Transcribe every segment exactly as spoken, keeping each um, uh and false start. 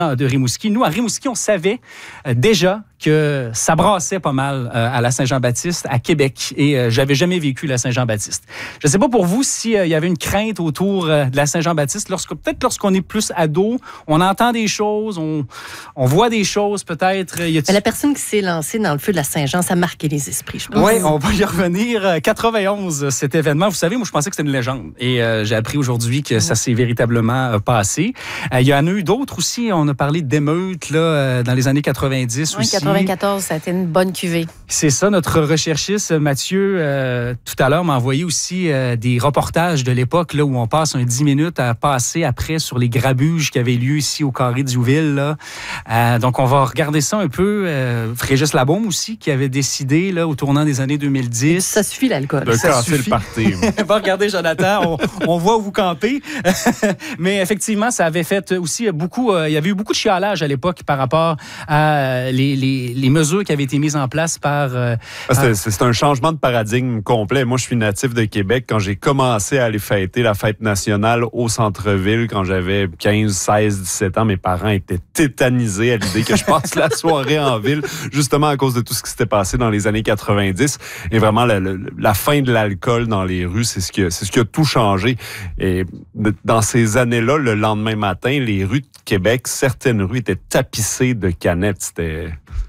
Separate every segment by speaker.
Speaker 1: de Rimouski. Nous, à Rimouski, on savait euh, déjà que ça brassait pas mal euh, à la Saint-Jean-Baptiste, à Québec. Et euh, j'avais jamais vécu la Saint-Jean-Baptiste. Je ne sais pas pour vous s'il euh, y avait une crainte autour euh, de la Saint-Jean-Baptiste. Lorsque, peut-être lorsqu'on est plus ado, on entend des choses, on, on voit des choses peut-être. Y a-t-il...
Speaker 2: La personne qui s'est lancée dans le feu de la Saint-Jean, ça a marqué les esprits, je pense.
Speaker 1: Oui, on va y revenir. quatre-vingt-onze, cet événement. Vous savez, moi, je pensais que c'était une légende. Et euh, j'ai appris aujourd'hui que ça s'est véritablement euh, passé. Euh, il y en a eu d'autres aussi. On a parlé d'émeutes là, euh, dans les années quatre-vingt-dix
Speaker 3: oui,
Speaker 1: aussi.
Speaker 3: quatre-vingt-quatorze, ça a été une bonne cuvée.
Speaker 1: C'est ça, notre recherchiste Mathieu, euh, tout à l'heure, m'a envoyé aussi euh, des reportages de l'époque là, où on passe un dix minutes à passer après sur les grabuges qui avaient lieu ici au Carré d'Youville. Là. Euh, donc, on va regarder ça un peu. Euh, Régis Labaume aussi, qui avait décidé là, au tournant des années deux mille dix.
Speaker 2: Ça suffit, l'alcool.
Speaker 4: De casser le party.
Speaker 1: Va regarder, Jonathan, on, on voit où vous campez. Mais effectivement, ça avait fait aussi beaucoup... Euh, il y avait eu beaucoup de chialage à l'époque par rapport à les, les, les mesures qui avaient été mises en place par... Euh,
Speaker 4: c'est, c'est un changement de paradigme complet. Moi, je suis natif de Québec. Quand j'ai commencé à aller fêter la fête nationale au centre-ville, quand j'avais quinze, seize, dix-sept ans, mes parents étaient tétanisés à l'idée que je passe la soirée en ville, justement à cause de tout ce qui s'était passé dans les années quatre-vingt-dix. Et vraiment, la, la, la fin de l'alcool dans les rues, c'est ce qui a, c'est ce qui a tout changé. Et dans ces années-là, le lendemain matin, les rues de Québec, certaines rues étaient tapissées de canettes. C'était...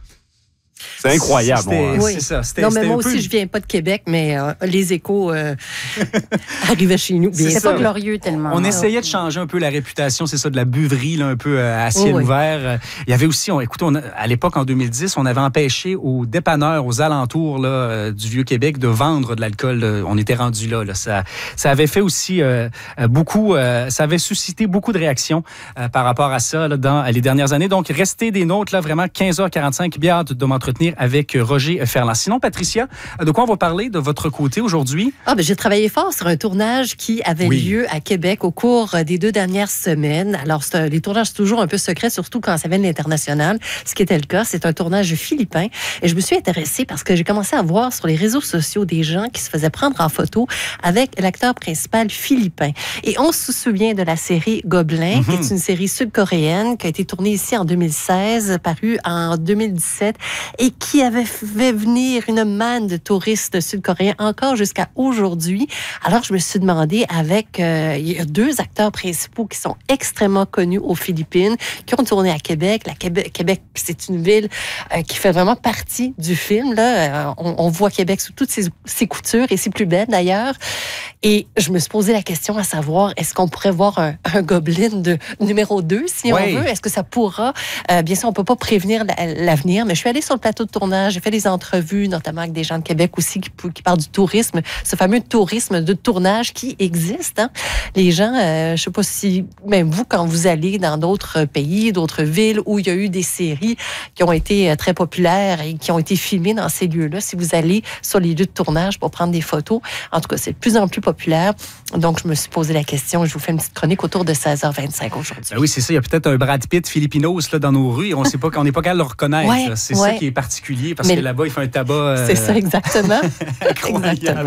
Speaker 4: C'est incroyable.
Speaker 2: C'était, oui. C'est ça. C'était, non, mais moi aussi, peu... je viens pas de Québec, mais euh, les échos euh, arrivaient chez nous.
Speaker 3: C'est pas glorieux tellement.
Speaker 1: On essayait de changer un peu la réputation, c'est ça, de la buverie, là, un peu euh, à ciel oui, ouvert. Il y avait aussi, on, écoutez, on a, à l'époque, en deux mille dix, on avait empêché aux dépanneurs, aux alentours là, euh, du Vieux-Québec de vendre de l'alcool. Là. On était rendu là. là. Ça, ça avait fait aussi euh, beaucoup, euh, ça avait suscité beaucoup de réactions euh, par rapport à ça là, dans les dernières années. Donc, restez des nôtres, là, vraiment, quinze heures quarante-cinq, bien hâte de m'entretenir avec Roger Ferland. Sinon, Patricia, de quoi on va parler de votre côté aujourd'hui?
Speaker 2: Ah, ben, j'ai travaillé fort sur un tournage qui avait oui. lieu à Québec au cours des deux dernières semaines. Alors, c'est, les tournages, c'est toujours un peu secret, surtout quand ça vient de l'international, ce qui était le cas. C'est un tournage philippin. Et je me suis intéressée parce que j'ai commencé à voir sur les réseaux sociaux des gens qui se faisaient prendre en photo avec l'acteur principal philippin. Et on se souvient de la série Gobelin, mm-hmm. qui est une série sud-coréenne qui a été tournée ici en deux mille seize, parue en deux mille dix-sept, et qui avait fait venir une manne de touristes sud-coréens encore jusqu'à aujourd'hui. Alors, je me suis demandé, avec euh, il y a deux acteurs principaux qui sont extrêmement connus aux Philippines, qui ont tourné à Québec. La Québec, Québec c'est une ville euh, qui fait vraiment partie du film. Là. Euh, on, on voit Québec sous toutes ses, ses coutures et ses plus belles, d'ailleurs. Et je me suis posé la question à savoir, est-ce qu'on pourrait voir un, un Goblin de numéro deux, si oui. on veut? Est-ce que ça pourra? Euh, bien sûr, on ne peut pas prévenir l'avenir, mais je suis allée sur le plateau de tournage, j'ai fait des entrevues, notamment avec des gens de Québec aussi qui, qui parlent du tourisme, ce fameux tourisme de tournage qui existe. Hein? Les gens, euh, je ne sais pas si, même vous, quand vous allez dans d'autres pays, d'autres villes où il y a eu des séries qui ont été très populaires et qui ont été filmées dans ces lieux-là, si vous allez sur les lieux de tournage pour prendre des photos, en tout cas, c'est de plus en plus populaire. Donc, je me suis posé la question, je vous fais une petite chronique autour de seize heures vingt-cinq aujourd'hui.
Speaker 1: Ben oui, c'est ça, il y a peut-être un Brad Pitt philippinos là, dans nos rues et on sait pas, on n'est pas capable de le reconnaître. Ouais, c'est ouais. ça qui est particulier parce Mais que là-bas, il fait un tabac. Euh...
Speaker 2: C'est ça, exactement.
Speaker 1: Incroyable.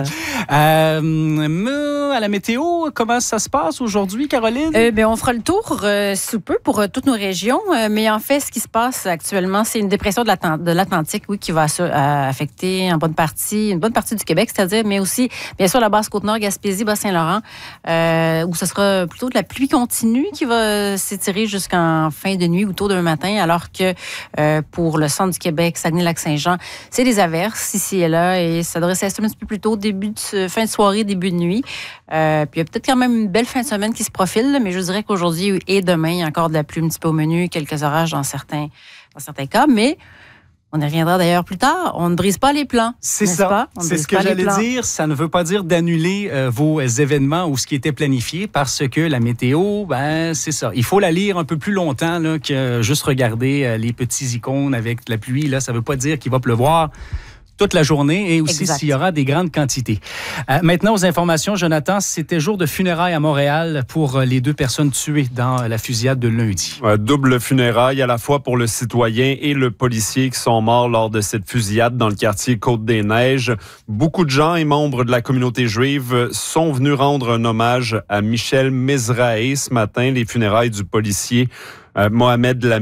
Speaker 1: Euh, à la météo, comment ça se passe aujourd'hui, Caroline?
Speaker 3: Euh, ben, on fera le tour euh, sous peu pour euh, toutes nos régions. Euh, mais en fait, ce qui se passe actuellement, c'est une dépression de, l'Atlant- de l'Atlantique, oui, qui va euh, affecter en bonne partie, une bonne partie du Québec, c'est-à-dire, mais aussi, bien sûr, la Basse-Côte-Nord, Gaspésie, Bas-Saint-Laurent, euh, où ce sera plutôt de la pluie continue qui va s'étirer jusqu'en fin de nuit ou tôt demain matin, alors que euh, pour le centre du Québec, Saguenay-Lac-Saint-Jean, c'est des averses ici et là, et ça devrait s'installer un petit peu plus tôt, début de, fin de soirée, début de nuit. Euh, puis il y a peut-être quand même une belle fin de semaine qui se profile, mais je dirais qu'aujourd'hui et demain, il y a encore de la pluie un petit peu au menu, quelques orages dans certains, dans certains cas, mais on y reviendra d'ailleurs plus tard. On ne brise pas les plans.
Speaker 1: C'est ça. C'est ce que j'allais dire. Ça ne veut pas dire d'annuler euh, vos événements ou ce qui était planifié parce que la météo, ben c'est ça. Il faut la lire un peu plus longtemps là, que juste regarder euh, les petits icônes avec la pluie. Là, ça ne veut pas dire qu'il va pleuvoir toute la journée et aussi exact. S'il y aura des grandes quantités. Euh, maintenant, aux informations, Jonathan, c'était jour de funérailles à Montréal pour les deux personnes tuées dans la fusillade de lundi.
Speaker 4: Ouais, double funérailles à la fois pour le citoyen et le policier qui sont morts lors de cette fusillade dans le quartier Côte-des-Neiges. Beaucoup de gens et membres de la communauté juive sont venus rendre un hommage à Michel Mizrahi ce matin, les funérailles du policier euh, Mohamed Lamy.